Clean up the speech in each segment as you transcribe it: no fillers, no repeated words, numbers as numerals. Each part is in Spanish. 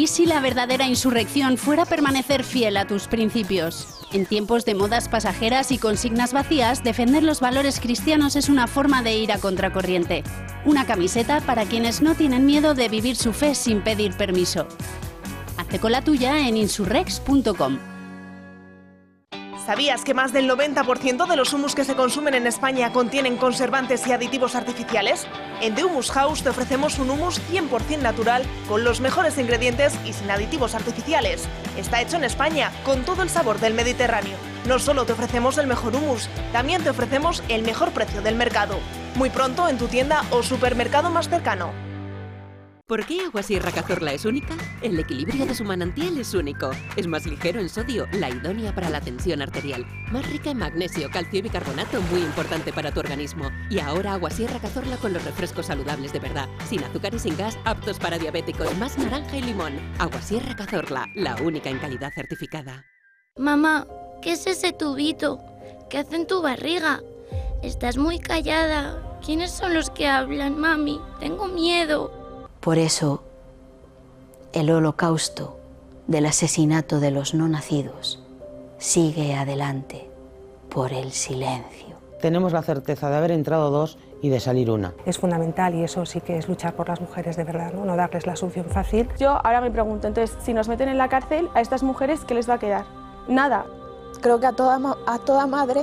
¿Y si la verdadera insurrección fuera permanecer fiel a tus principios? En tiempos de modas pasajeras y consignas vacías, defender los valores cristianos es una forma de ir a contracorriente. Una camiseta para quienes no tienen miedo de vivir su fe sin pedir permiso. Hazte con la tuya en insurrex.com. ¿Sabías que más del 90% de los humus que se consumen en España contienen conservantes y aditivos artificiales? En The Humus House te ofrecemos un humus 100% natural, con los mejores ingredientes y sin aditivos artificiales. Está hecho en España, con todo el sabor del Mediterráneo. No solo te ofrecemos el mejor humus, también te ofrecemos el mejor precio del mercado. Muy pronto en tu tienda o supermercado más cercano. ¿Por qué Agua Sierra Cazorla es única? El equilibrio de su manantial es único. Es más ligero en sodio, la idónea para la tensión arterial. Más rica en magnesio, calcio y bicarbonato, muy importante para tu organismo. Y ahora Agua Sierra Cazorla con los refrescos saludables de verdad. Sin azúcar y sin gas, aptos para diabéticos. Más naranja y limón. Agua Sierra Cazorla, la única en calidad certificada. Mamá, ¿qué es ese tubito? ¿Qué hace en tu barriga? Estás muy callada. ¿Quiénes son los que hablan, mami? Tengo miedo. Por eso, el holocausto del asesinato de los no nacidos sigue adelante por el silencio. Tenemos la certeza de haber entrado 2 y de salir 1. Es fundamental y eso sí que es luchar por las mujeres de verdad, no darles la solución fácil. Yo ahora me pregunto, entonces, si nos meten en la cárcel, a estas mujeres, ¿qué les va a quedar? Nada. Creo que a toda madre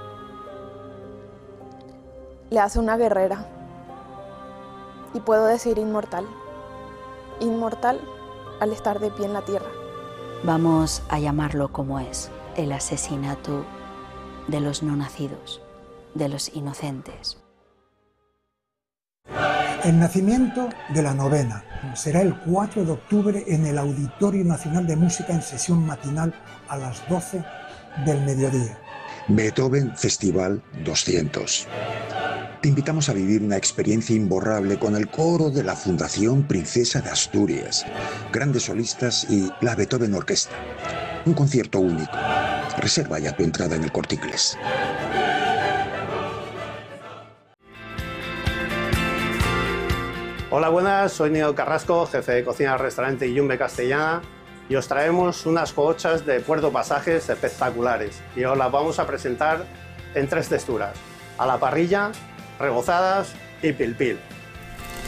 le hace una guerrera. Y puedo decir inmortal. Inmortal al estar de pie en la tierra. Vamos a llamarlo como es, el asesinato de los no nacidos, de los inocentes. El nacimiento de la novena será el 4 de octubre en el Auditorio Nacional de Música en sesión matinal a las 12 del mediodía. Beethoven Festival 200. Te invitamos a vivir una experiencia imborrable con el coro de la Fundación Princesa de Asturias, grandes solistas y la Beethoven Orquesta. Un concierto único. Reserva ya tu entrada en el Corte Inglés. Hola, buenas, soy Nino Carrasco, jefe de cocina del restaurante Yumbe Castellana, y os traemos unas cohochas de Puerto Pasajes espectaculares y os las vamos a presentar en 3 texturas: a la parrilla, rebozadas y pil pil.